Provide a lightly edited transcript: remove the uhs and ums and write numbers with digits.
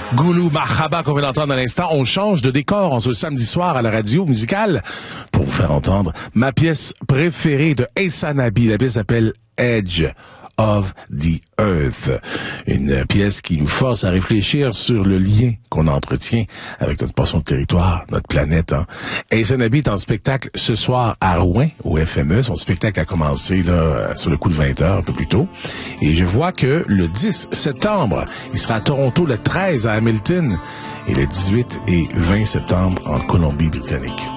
Goulou Mahaba qu'on vient d'entendre à l'instant. On change de décor en ce samedi soir à la radio musicale pour vous faire entendre ma pièce préférée de Essa Nabi. La pièce s'appelle Edge of the Earth. Une pièce qui nous force à réfléchir sur le lien qu'on entretient avec notre portion de territoire, notre planète. Essa Nabi est en spectacle ce soir à Rouen, au FME. Son spectacle a commencé là sur le coup de 20h, un peu plus tôt. Et je vois que le 10 septembre, il sera à Toronto, le 13 à Hamilton et le 18 et 20 septembre en Colombie-Britannique.